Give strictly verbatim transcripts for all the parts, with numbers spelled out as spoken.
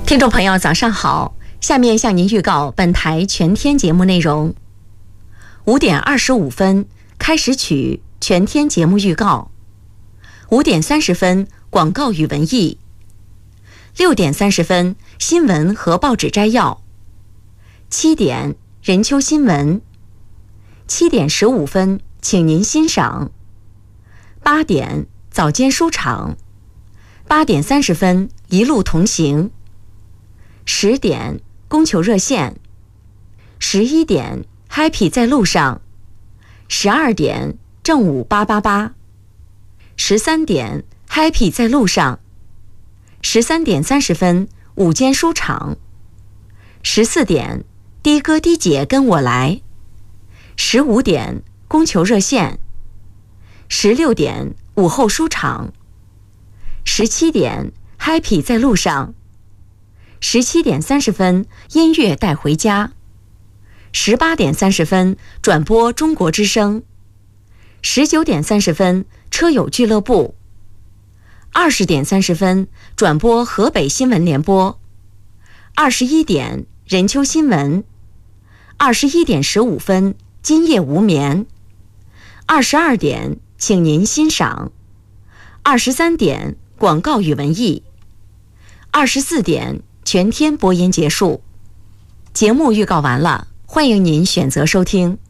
听众朋友早上好，下面向您预告本台全天节目内容。五点二十五分开始曲全天节目预告，五点三十分广告与文艺，六点三十分新闻和报纸摘要，七点任秋新闻，七点十五分请您欣赏，八点早间书场，八点三十分一路同行，十点供求热线，十一点 Happy 在路上，十二点正午八八八，十三点 Happy 在路上，十三点三十分午间书场，十四点的哥的姐跟我来，十五点供求热线，十六点午后书场，十七点 Happy 在路上，十七点三十分音乐带回家，十八点三十分转播中国之声，十九点三十分车友俱乐部，二十点三十分转播河北新闻联播，二十一点任秋新闻，二十一点十五分今夜无眠，二十二点请您欣赏，二十三点广告与文艺，二十四点全天播音结束。节目预告完了，欢迎您选择收听。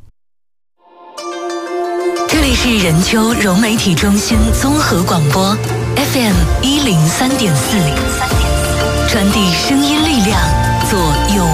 这里是任秋融媒体中心综合广播 F M 一零三点四，传递声音力量，做有